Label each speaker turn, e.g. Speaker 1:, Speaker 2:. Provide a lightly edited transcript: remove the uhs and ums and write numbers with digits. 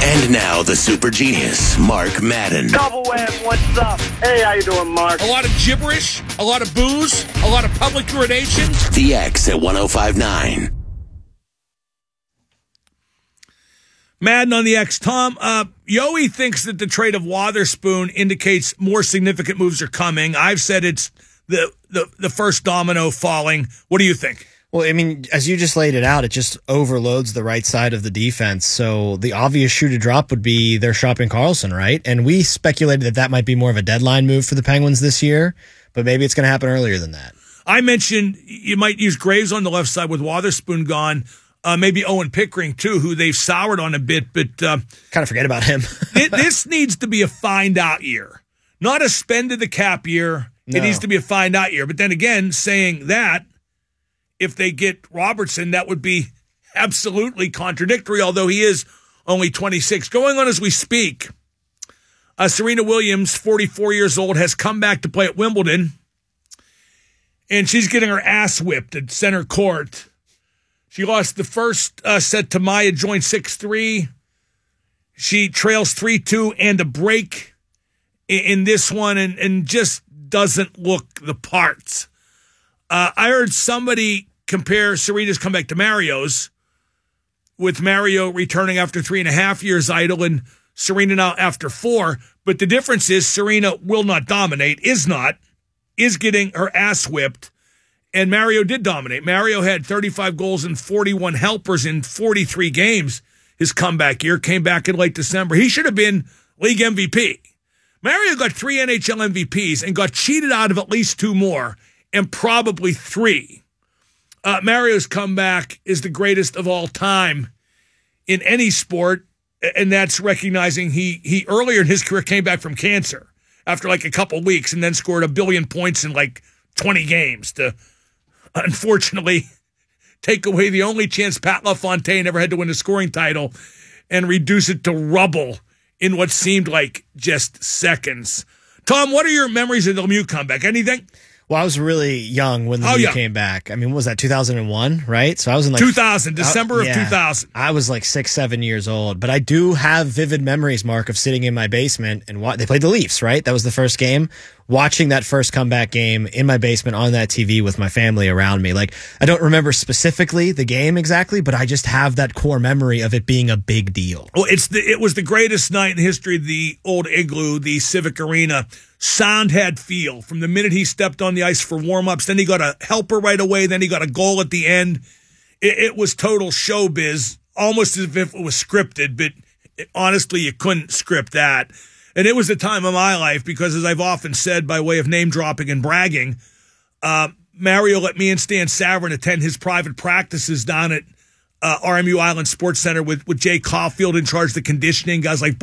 Speaker 1: And now the super genius, Mark Madden.
Speaker 2: Double wham, what's up? Hey, how you doing, Mark?
Speaker 3: A lot of gibberish, a lot of booze, a lot of public urination.
Speaker 1: The X at 105.9.
Speaker 3: Madden on the X. Tom, Yoey thinks that the trade of Wotherspoon indicates more significant moves are coming. I've said it's the first domino falling. What do you think?
Speaker 4: Well, I mean, as you just laid it out, it just overloads the right side of the defense. So the obvious shoe to drop would be they're shopping Carlson, right? And we speculated that might be more of a deadline move for the Penguins this year, but maybe it's going to happen earlier than that.
Speaker 3: I mentioned you might use Graves on the left side with Wotherspoon gone. Maybe Owen Pickering, too, who they've soured on a bit. But
Speaker 4: kind of forget about him.
Speaker 3: This needs to be a find-out year, not a spend-of-the-cap year. No. It needs to be a find-out year. But then again, saying that, if they get Robertson, that would be absolutely contradictory, although he is only 26. Going on as we speak, Serena Williams, 44 years old, has come back to play at Wimbledon, and she's getting her ass whipped at center court. She lost the first set to Maya Joint 6-3. She trails 3-2 and a break in this one and just doesn't look the parts. I heard somebody compare Serena's comeback to Mario's, with Mario returning after 3.5 years idle and Serena now after 4. But the difference is Serena will not dominate, is getting her ass whipped. And Mario did dominate. Mario had 35 goals and 41 helpers in 43 games. His comeback year came back in late December. He should have been league MVP. Mario got 3 NHL MVPs and got cheated out of at least 2 more, and probably 3. Mario's comeback is the greatest of all time in any sport, and that's recognizing he earlier in his career came back from cancer after like a couple weeks and then scored 1 billion points in like 20 games to unfortunately take away the only chance Pat LaFontaine ever had to win a scoring title and reduce it to rubble in what seemed like just seconds. Tom, what are your memories of the Lemieux comeback? Anything?
Speaker 4: Well, I was really young when Lemieux came back. I mean, what was that, 2001, right? So I was in like
Speaker 3: 2000, December of 2000.
Speaker 4: I was like 6, 7 years old. But I do have vivid memories, Mark, of sitting in my basement and they played the Leafs, right? That was the first game. Watching that first comeback game in my basement on that TV with my family around me. Like, I don't remember specifically the game exactly, but I just have that core memory of it being a big deal.
Speaker 3: Well, it was the greatest night in history of the old Igloo, the Civic Arena. Sound had feel from the minute he stepped on the ice for warm-ups. Then he got a helper right away. Then he got a goal at the end. It was total showbiz, almost as if it was scripted, but honestly, you couldn't script that. And it was a time of my life because, as I've often said by way of name-dropping and bragging, Mario let me and Stan Savran attend his private practices down at RMU Island Sports Center with Jay Caulfield in charge of the conditioning, guys like